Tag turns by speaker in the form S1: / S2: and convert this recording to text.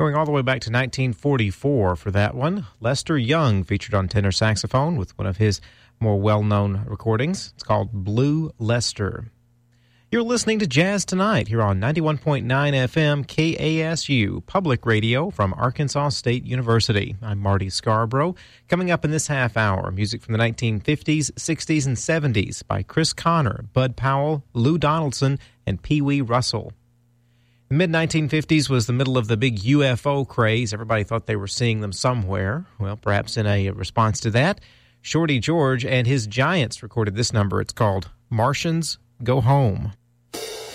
S1: Going all the way back to 1944 for that one. Lester Young featured on tenor saxophone with one of his more well-known recordings. It's called Blue Lester. You're listening to Jazz Tonight here on 91.9 FM KASU, public radio from Arkansas State University. I'm Marty Scarborough. Coming up in this half hour, music from the 1950s, 60s, and 70s by Chris Connor, Bud Powell, Lou Donaldson, and Pee Wee Russell. The mid-1950s was the middle of the big UFO craze. Everybody thought they were seeing them somewhere. Well, perhaps in a response to that, Shorty George and his Giants recorded this number. It's called Martians Go Home.